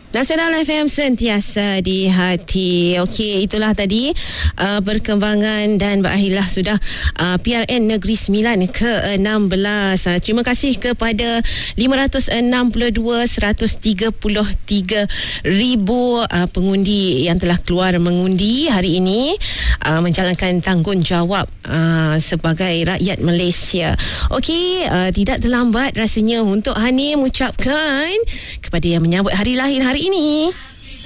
Nasional FM sentiasa di hati. Okey, itulah tadi perkembangan dan berakhirlah sudah PRN Negeri Sembilan ke-16. Terima kasih kepada 562,133 ribu pengundi yang telah keluar mengundi hari ini, menjalankan tanggungjawab sebagai rakyat Malaysia. Okey, tidak terlambat rasanya untuk Hani mengucapkan kepada yang menyambut hari lahir hari ini.